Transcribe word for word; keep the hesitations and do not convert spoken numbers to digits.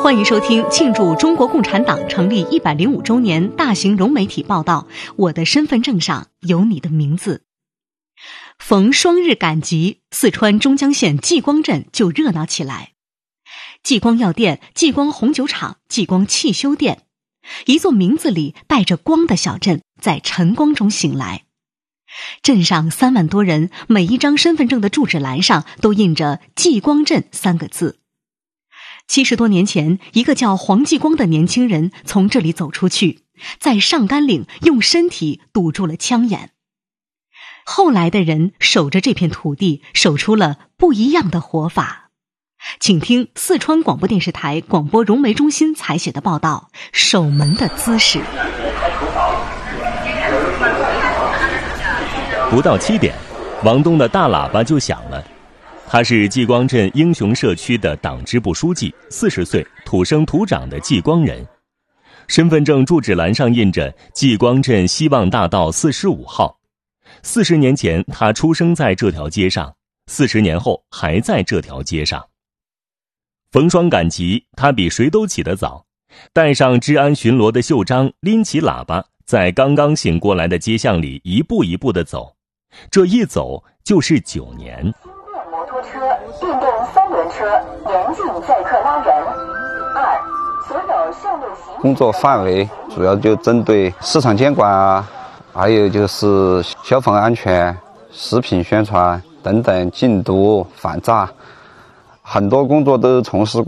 欢迎收听庆祝中国共产党成立一百零五周年大型融媒体报道《我的身份证上有你的名字》。逢双日赶集，四川中江县继光镇就热闹起来。继光药店、继光红酒厂、继光汽修店，一座名字里带着光的小镇在晨光中醒来。镇上三万多人，每一张身份证的住址栏上都印着继光镇三个字。七十多年前，一个叫黄继光的年轻人从这里走出去，在上甘岭用身体堵住了枪眼。后来的人守着这片土地，守出了不一样的活法。请听四川广播电视台广播融媒中心采写的报道《守门的姿势》。 不到七点，王东的大喇叭就响了。他是继光镇英雄社区的党支部书记，四十岁，土生土长的继光人。身份证住址栏上印着继光镇希望大道四十五号。四十年前，他出生在这条街上，四十年后还在这条街上。逢双赶集，他比谁都起得早，带上治安巡逻的袖章，拎起喇叭，在刚刚醒过来的街巷里一步一步地走。这一走就是九年。 摩托车、电动三轮车严禁载客拉人。二、所有上路行工作范围主要就针对市场监管啊，还有就是消防安全、食品宣传等等禁毒反诈，很多工作都从事过。